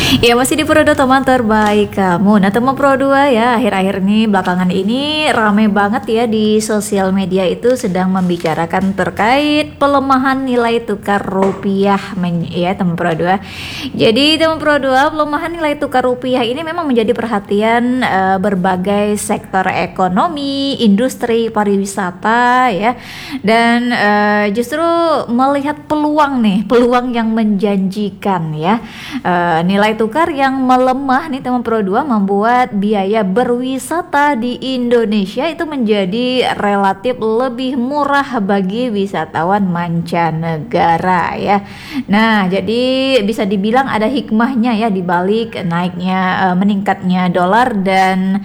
Ya masih di Pro 2 teman terbaik kamu. Nah teman Pro 2 ya, akhir-akhir ini belakangan ini rame banget ya di sosial media itu sedang membicarakan terkait pelemahan nilai tukar rupiah ya teman Pro 2. Jadi teman Pro 2, pelemahan nilai tukar rupiah ini memang menjadi perhatian berbagai sektor ekonomi, industri pariwisata ya. Dan justru melihat peluang yang menjanjikan ya. Nilai tukar yang melemah nih teman Pro 2 membuat biaya berwisata di Indonesia itu menjadi relatif lebih murah bagi wisatawan mancanegara ya. Nah, jadi bisa dibilang ada hikmahnya ya di balik meningkatnya dolar dan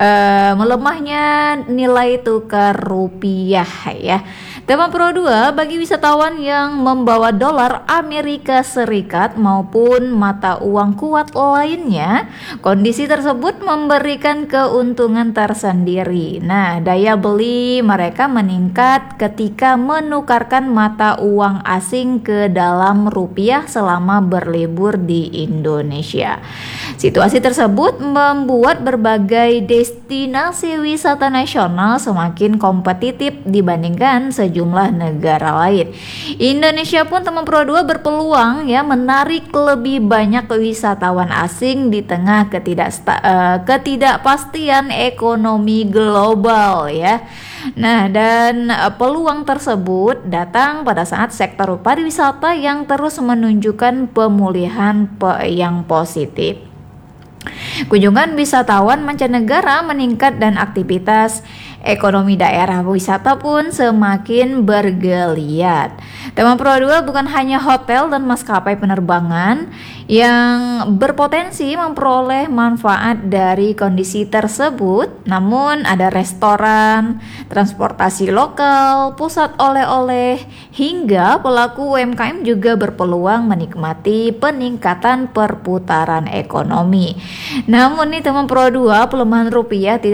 melemahnya nilai tukar rupiah ya. Teman Pro 2, bagi wisatawan yang membawa dolar Amerika Serikat maupun mata uang kuat lainnya, kondisi tersebut memberikan keuntungan tersendiri. Nah, daya beli mereka meningkat ketika menukarkan mata uang asing ke dalam rupiah selama berlibur di Indonesia. Situasi tersebut membuat berbagai destinasi wisata nasional semakin kompetitif dibandingkan sejumlah negara lain. Indonesia pun teman Pro 2 berpeluang ya menarik lebih banyak wisatawan asing di tengah ketidakpastian ekonomi global ya. Nah, dan peluang tersebut datang pada saat sektor pariwisata yang terus menunjukkan pemulihan yang positif. Kunjungan wisatawan mancanegara meningkat dan aktivitas ekonomi daerah wisata pun semakin bergeliat. Teman Pro 2, bukan hanya hotel dan maskapai penerbangan yang berpotensi memperoleh manfaat dari kondisi tersebut, namun ada restoran, transportasi lokal, pusat oleh-oleh, hingga pelaku UMKM juga berpeluang menikmati peningkatan perputaran ekonomi. Namun nih teman Pro 2, pelemahan rupiah tidak